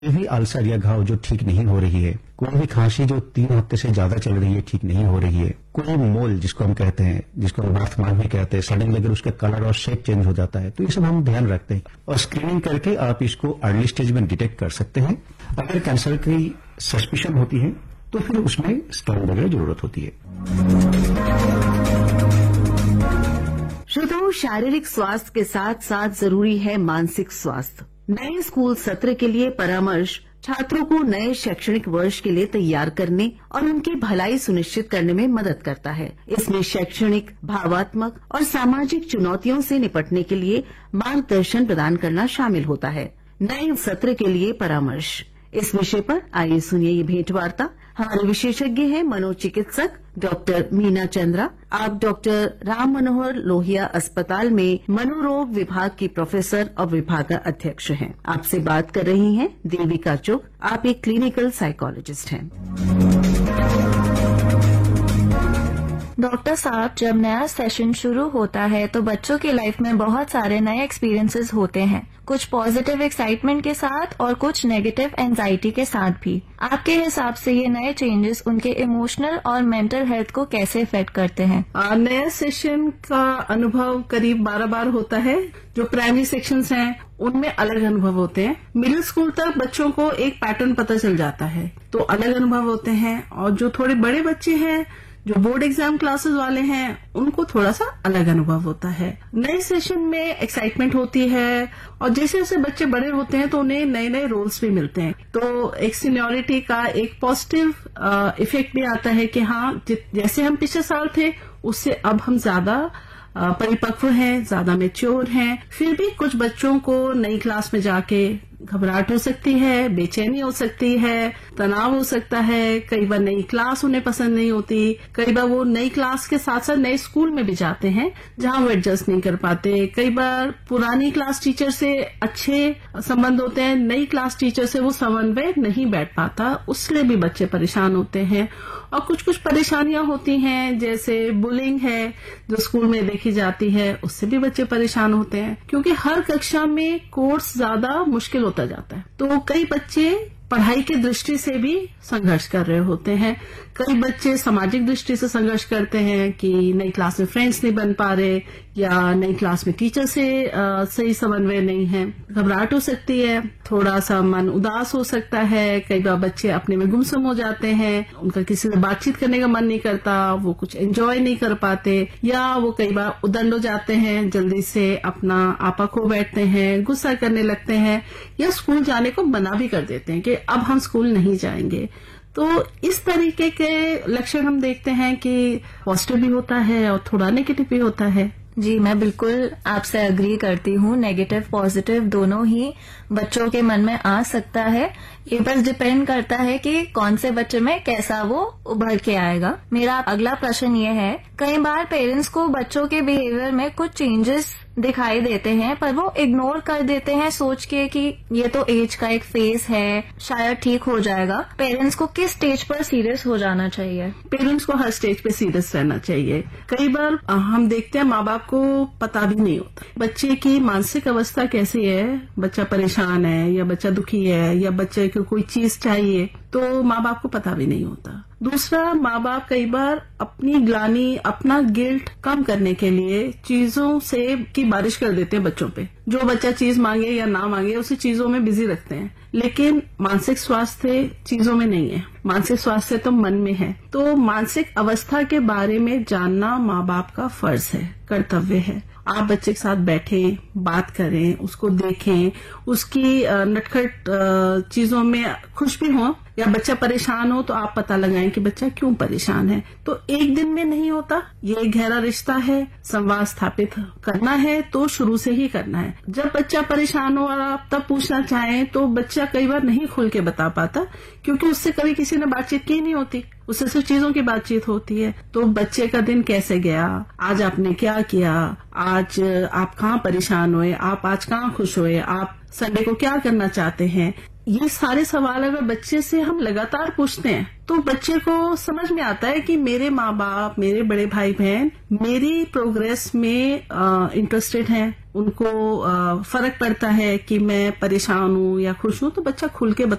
कोई भी अल्सर या घाव जो ठीक नहीं हो रही है, कोई भी खांसी जो 3 हफ्ते से ज्यादा चल रही है, ठीक नहीं हो रही है, कोई मोल जिसको हम कहते हैं, जिसको हम बर्थमार्क भी कहते हैं, सडनली अगर उसका कलर और शेप चेंज हो जाता है, तो ये सब हम ध्यान रखते हैं और स्क्रीनिंग करके आप इसको अर्ली स्टेज में डिटेक्ट कर सकते हैं। अगर कैंसर की सस्पिशन होती है तो फिर उसमें स्कैन वगैरह जरूरत होती है। श्रोताओं, शारीरिक स्वास्थ्य के साथ साथ जरूरी है मानसिक स्वास्थ्य। नए स्कूल सत्र के लिए परामर्श छात्रों को नए शैक्षणिक वर्ष के लिए तैयार करने और उनकी भलाई सुनिश्चित करने में मदद करता है। इसमें शैक्षणिक, भावात्मक और सामाजिक चुनौतियों से निपटने के लिए मार्गदर्शन प्रदान करना शामिल होता है। नए सत्र के लिए परामर्श, इस विषय पर आइए सुनिए ये भेंटवार्ता। हमारे विशेषज्ञ हैं मनोचिकित्सक डॉक्टर मीना चंद्रा। आप डॉक्टर राम मनोहर लोहिया अस्पताल में मनोरोग विभाग की प्रोफेसर और विभाग अध्यक्ष हैं। आपसे बात कर रही हैं देविका चुग। आप एक क्लिनिकल साइकोलॉजिस्ट हैं। डॉक्टर साहब, जब नया सेशन शुरू होता है तो बच्चों की लाइफ में बहुत सारे नए एक्सपीरियंसेस होते हैं, कुछ पॉजिटिव एक्साइटमेंट के साथ और कुछ नेगेटिव एंजाइटी के साथ भी। आपके हिसाब से ये नए चेंजेस उनके इमोशनल और मेंटल हेल्थ को कैसे इफेक्ट करते हैं? नया सेशन का अनुभव करीब 12 बार होता है। जो प्राइमरी सेक्शंस हैं उनमें अलग अनुभव होते हैं। मिडिल स्कूल तक बच्चों को एक पैटर्न पता चल जाता है, तो अलग अनुभव होते हैं। और जो थोड़े बड़े बच्चे हैं, जो बोर्ड एग्जाम क्लासेस वाले हैं, उनको थोड़ा सा अलग अनुभव होता है। नए सेशन में एक्साइटमेंट होती है और जैसे जैसे बच्चे बड़े होते हैं तो उन्हें नए नए रोल्स भी मिलते हैं, तो एक सीनियरिटी का एक पॉजिटिव इफेक्ट भी आता है कि हाँ, जैसे हम पिछले साल थे उससे अब हम ज्यादा परिपक्व हैं, ज्यादा मैच्योर हैं। फिर भी कुछ बच्चों को नई क्लास में जाके घबराहट हो सकती है, बेचैनी हो सकती है, तनाव हो सकता है। कई बार नई क्लास उन्हें पसंद नहीं होती। कई बार वो नई क्लास के साथ साथ नए स्कूल में भी जाते हैं जहां वो एडजस्ट नहीं कर पाते। कई बार पुरानी क्लास टीचर से अच्छे संबंध होते हैं, नई क्लास टीचर से वो समन्वय नहीं बैठ पाता, उसलिए भी बच्चे परेशान होते हैं। और कुछ कुछ परेशानियां होती हैं, जैसे बुलिंग है जो स्कूल में देखी जाती है, उससे भी बच्चे परेशान होते हैं, क्योंकि हर कक्षा में कोर्स ज्यादा मुश्किल होता जाता है। तो कई बच्चे पढ़ाई की दृष्टि से भी संघर्ष कर रहे होते हैं। कई बच्चे सामाजिक दृष्टि से संघर्ष करते हैं कि नई क्लास में फ्रेंड्स नहीं बन पा रहे या नई क्लास में टीचर से सही समन्वय नहीं है। घबराहट हो सकती है, थोड़ा सा मन उदास हो सकता है। कई बार बच्चे अपने में गुमसुम हो जाते हैं, उनका किसी से बातचीत करने का मन नहीं करता, वो कुछ एंजॉय नहीं कर पाते, या वो कई बार उदंड हो जाते हैं, जल्दी से अपना आपा खो बैठते हैं, गुस्सा करने लगते हैं, या स्कूल जाने को मना भी कर देते हैं कि अब हम स्कूल नहीं जाएंगे। तो इस तरीके के लक्षण हम देखते हैं कि पॉजिटिव भी होता है और थोड़ा नेगेटिव भी होता है। जी, मैं बिल्कुल आपसे एग्री करती हूँ। नेगेटिव पॉजिटिव दोनों ही बच्चों के मन में आ सकता है। ये बस डिपेंड करता है कि कौन से बच्चे में कैसा वो उभर के आएगा। मेरा अगला प्रश्न ये है, कई बार पेरेंट्स को बच्चों के बिहेवियर में कुछ चेंजेस दिखाई देते हैं पर वो इग्नोर कर देते हैं सोच के कि ये तो एज का एक फेज है, शायद ठीक हो जाएगा। पेरेंट्स को किस स्टेज पर सीरियस हो जाना चाहिए? पेरेंट्स को हर स्टेज पे सीरियस रहना चाहिए। कई बार हम देखते हैं माँ बाप को पता भी नहीं होता बच्चे की मानसिक अवस्था कैसी है, बच्चा परेशान है या बच्चा दुखी है या बच्चे को कोई चीज चाहिए, तो माँ बाप को पता भी नहीं होता। दूसरा, माँ बाप कई बार अपनी ग्लानि, अपना गिल्ट कम करने के लिए चीजों से की बारिश कर देते हैं बच्चों पे। जो बच्चा चीज मांगे या ना मांगे उसे चीजों में बिजी रखते हैं, लेकिन मानसिक स्वास्थ्य चीजों में नहीं है, मानसिक स्वास्थ्य तो मन में है। तो मानसिक अवस्था के बारे में जानना माँ बाप का फर्ज है, कर्तव्य है। आप बच्चे के साथ बैठें, बात करें, उसको देखें, उसकी नटखट चीजों में खुश भी हों, या बच्चा परेशान हो तो आप पता लगाएं कि बच्चा क्यों परेशान है। तो एक दिन में नहीं होता, ये एक गहरा रिश्ता है, संवाद स्थापित करना है तो शुरू से ही करना है। जब बच्चा परेशान हो और आप तब पूछना चाहें तो बच्चा कई बार नहीं खुल के बता पाता, क्योंकि उससे कभी किसी ने बातचीत की नहीं होती, उससे सिर्फ चीजों की बातचीत होती है। तो बच्चे का दिन कैसे गया, आज आपने क्या किया, आज आप कहाँ परेशान हुए, आप आज कहाँ खुश हुए, आप संडे को क्या करना चाहते हैं, ये सारे सवाल अगर बच्चे से हम लगातार पूछते हैं तो बच्चे को समझ में आता है कि मेरे माँ बाप, मेरे बड़े भाई बहन मेरी प्रोग्रेस में इंटरेस्टेड हैं, उनको फर्क पड़ता है कि मैं परेशान हूँ या खुश हूँ, तो बच्चा खुल के